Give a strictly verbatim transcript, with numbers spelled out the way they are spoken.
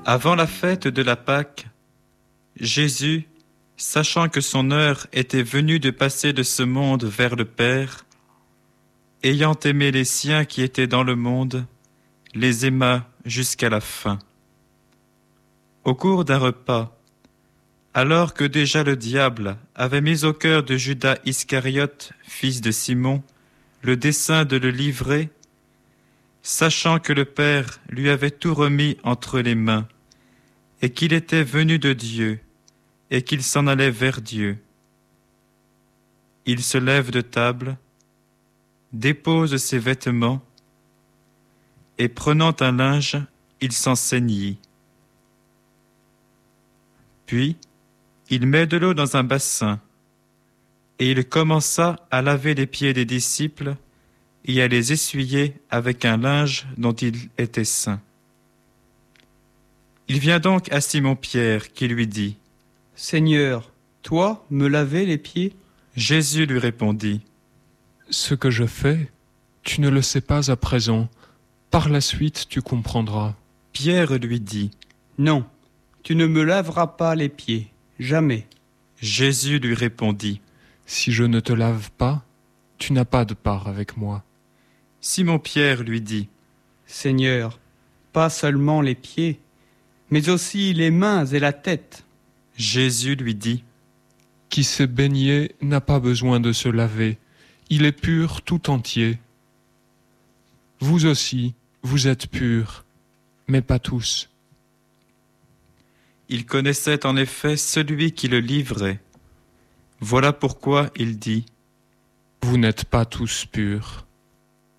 Avant la fête de la Pâque, Jésus, sachant que son heure était venue de passer de ce monde vers le Père, ayant aimé les siens qui étaient dans le monde, les aima jusqu'à la fin. Au cours d'un repas, alors que déjà le diable avait mis au cœur de Judas Iscariote, fils de Simon, le dessein de le livrer, sachant que le Père lui avait tout remis entre les mains, et qu'il était venu de Dieu, et qu'il s'en allait vers Dieu. Il se lève de table, dépose ses vêtements, et prenant un linge, il s'en ceignit. Puis, il met de l'eau dans un bassin, et il commença à laver les pieds des disciples et à les essuyer avec un linge dont il était saint. Il vient donc à Simon-Pierre qui lui dit : « Seigneur, toi, me laver les pieds ?» Jésus lui répondit : « Ce que je fais, tu ne le sais pas à présent. Par la suite, tu comprendras. » Pierre lui dit : « Non, tu ne me laveras pas les pieds, jamais. » Jésus lui répondit : « Si je ne te lave pas, tu n'as pas de part avec moi. » Simon-Pierre lui dit : « Seigneur, pas seulement les pieds, mais aussi les mains et la tête. » Jésus lui dit : « Qui s'est baigné n'a pas besoin de se laver, il est pur tout entier. Vous aussi, vous êtes purs, mais pas tous. » Il connaissait en effet celui qui le livrait. Voilà pourquoi il dit : Vous n'êtes pas tous purs.